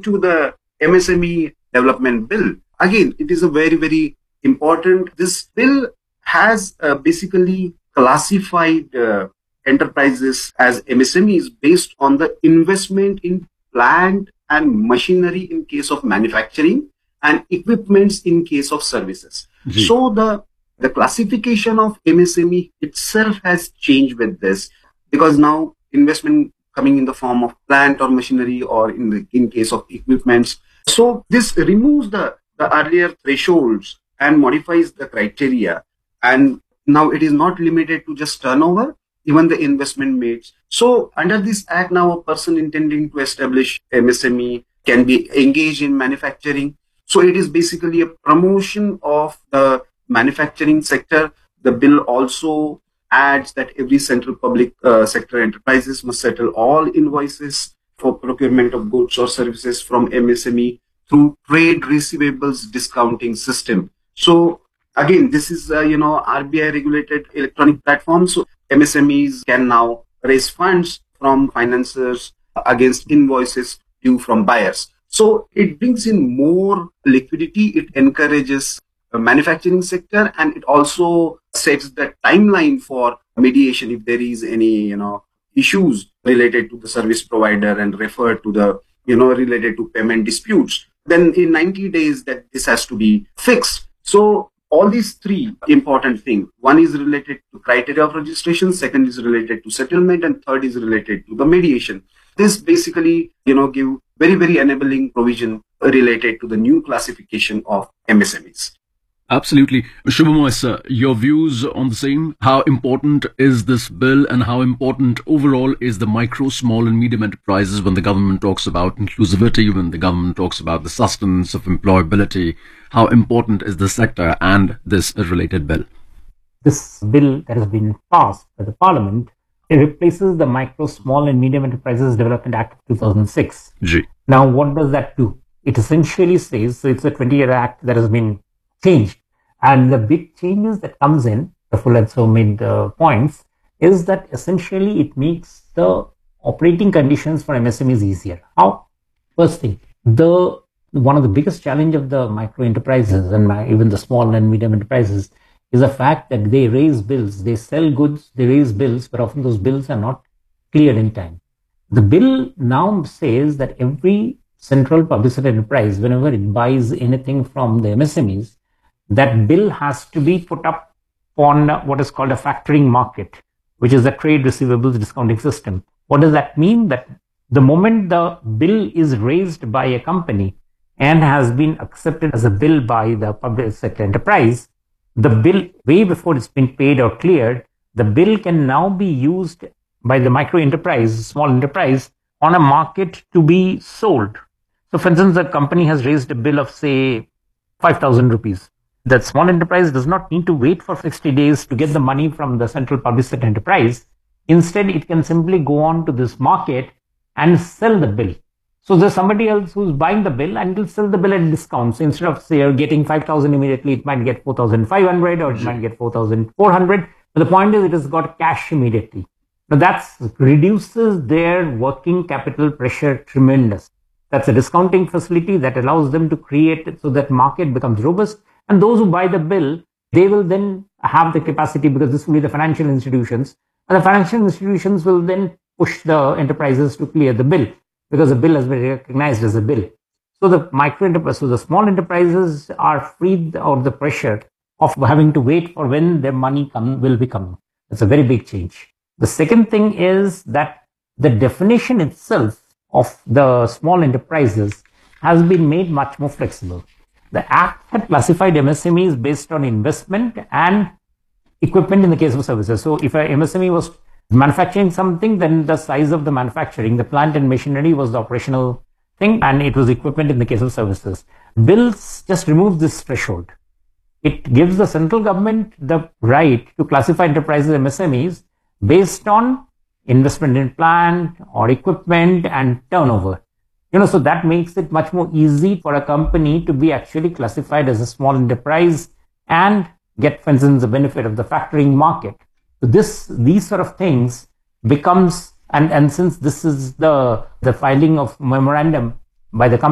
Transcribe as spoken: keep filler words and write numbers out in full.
to the M S M E development bill, again, it is a very, very important. This bill has uh, basically classified uh, enterprises as M S M Es based on the investment in plant and machinery in case of manufacturing and equipments in case of services. Gee. So the the classification of M S M E itself has changed with this, because now investment coming in the form of plant or machinery or in the in case of equipments. So this removes the, the earlier thresholds and modifies the criteria. And now it is not limited to just turnover, even the investment made. So under this act, now a person intending to establish M S M E can be engaged in manufacturing. So it is basically a promotion of the manufacturing sector. The bill also adds that every central public uh, sector enterprises must settle all invoices for procurement of goods or services from M S M E through trade receivables discounting system. So again, this is, uh, you know, R B I regulated electronic platform. So M S M Es can now raise funds from financiers against invoices due from buyers. So it brings in more liquidity. It encourages the manufacturing sector, and it also sets the timeline for mediation if there is any, you know, issues related to the service provider and refer to the, you know, related to payment disputes. Then in ninety days that this has to be fixed. So all these three important things. One is related to criteria of registration, second is related to settlement, and third is related to the mediation. This basically, you know, give very, very enabling provision related to the new classification of M S M Es. Absolutely. Shubhamoy sir, your views on the same? How important is this bill, and how important overall is the micro, small and medium enterprises when the government talks about inclusivity, when the government talks about the sustenance of employability? How important is the sector and this related bill? This bill that has been passed by the Parliament, it replaces the Micro, Small and Medium Enterprises Development Act of two thousand six. Gee. Now, what does that do? It essentially says, so it's a twenty-year act that has been changed. And the big changes that comes in, the Full made the points, is that essentially it makes the operating conditions for M S M Es easier. How? First thing, the one of the biggest challenge of the micro enterprises and my, even the small and medium enterprises is the fact that they raise bills, they sell goods, they raise bills, but often those bills are not cleared in time. The bill now says that every central public sector enterprise, whenever it buys anything from the M S M Es, that bill has to be put up on what is called a factoring market, which is the trade receivables discounting system. What does that mean? That the moment the bill is raised by a company and has been accepted as a bill by the public sector enterprise, the bill, way before it's been paid or cleared, the bill can now be used by the micro enterprise, small enterprise, on a market to be sold. So for instance, the company has raised a bill of, say, five thousand rupees. That small enterprise does not need to wait for sixty days to get the money from the central public sector enterprise. Instead, it can simply go on to this market and sell the bill. So there's somebody else who's buying the bill and will sell the bill at discounts. So instead of, say, you're getting five thousand immediately, it might get four thousand five hundred or it might get four thousand four hundred. But the point is, it has got cash immediately. Now that reduces their working capital pressure tremendous. That's a discounting facility that allows them to create it so that market becomes robust. And those who buy the bill, they will then have the capacity, because this will be the financial institutions. And the financial institutions will then push the enterprises to clear the bill, because the bill has been recognized as a bill. So the micro enterprise, so the small enterprises are freed of the pressure of having to wait for when their money come, will be coming. That's a very big change. The second thing is that the definition itself of the small enterprises has been made much more flexible. The Act had classified M S M Es based on investment and equipment in the case of services. So if a M S M E was manufacturing something, then the size of the manufacturing, the plant and machinery was the operational thing, and it was equipment in the case of services. Bills just remove this threshold. It gives the central government the right to classify enterprises M S M Es based on investment in plant or equipment and turnover. You know, so that makes it much more easy for a company to be actually classified as a small enterprise and get, for instance, the benefit of the factoring market. So this, these sort of things becomes, and, and since this is the, the filing of memorandum by the company,